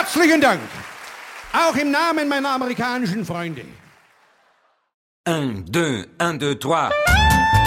Herzlichen Dank. Auch im Namen meiner amerikanischen Freunde. 1, 2, 1, 2, 3.